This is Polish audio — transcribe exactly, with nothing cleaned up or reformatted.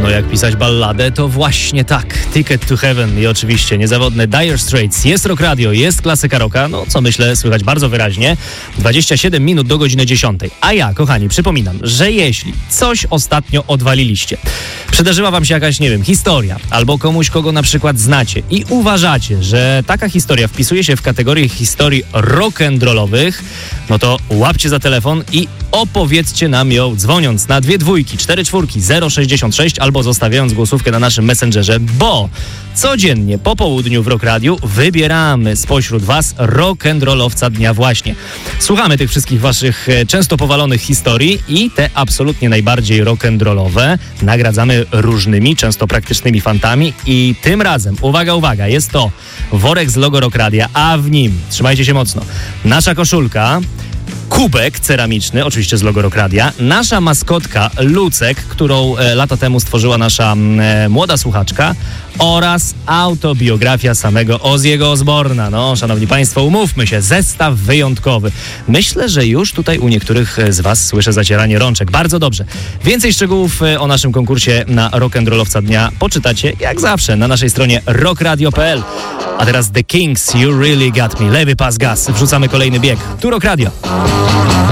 No jak pisać balladę, to właśnie tak. Ticket to Heaven i oczywiście niezawodne Dire Straits. Jest Rock Radio, jest klasyka rocka, no co myślę słychać bardzo wyraźnie. dwadzieścia siedem minut do godziny dziesiątej. A ja, kochani, przypominam, że jeśli coś ostatnio odwaliliście, przydarzyła wam się jakaś, nie wiem, historia, albo komuś, kogo na przykład znacie i uważacie, że taka historia wpisuje się w kategorię historii rock'n'rollowych, no to łapcie za telefon i opowiedzcie nam ją, dzwoniąc na dwie dwójki, cztery czwórki, zero sześćdziesiąt sześć albo zostawiając głosówkę na naszym Messengerze, bo codziennie po południu w Rock Radiu wybieramy spośród was rock'n'rollowca dnia właśnie. Słuchamy tych wszystkich waszych często powalonych historii i te absolutnie najbardziej rock'n'rollowe nagradzamy różnymi, często praktycznymi fantami i tym razem, uwaga, uwaga, jest to worek z logo Rock Radia, a w nim, trzymajcie się mocno, nasza koszulka, kubek ceramiczny, oczywiście z logo Rock Radia, nasza maskotka Lucek, którą e, lata temu stworzyła nasza e, młoda słuchaczka oraz autobiografia samego Ozzy'ego Osborna. No, szanowni państwo, umówmy się, zestaw wyjątkowy. Myślę, że już tutaj u niektórych z was słyszę zacieranie rączek. Bardzo dobrze. Więcej szczegółów o naszym konkursie na Rock'n'Rollowca Dnia poczytacie, jak zawsze, na naszej stronie rock radio kropka p l. A teraz The Kings, You Really Got Me. Lewy pas gaz. Wrzucamy kolejny bieg. Tu Rock Radio.